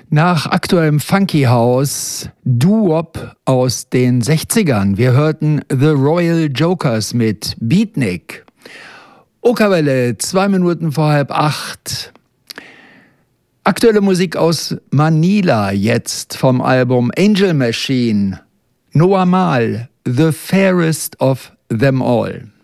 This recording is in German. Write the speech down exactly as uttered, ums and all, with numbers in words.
Nach aktuellem Funky House Doo-Wop aus den sechzigern. Wir hörten The Royal Jokers mit Beatnik. Okerwelle, zwei Minuten vor halb acht. Aktuelle Musik aus Manila jetzt vom Album Angel Machine. Noah Mal, The Fairest of Them All.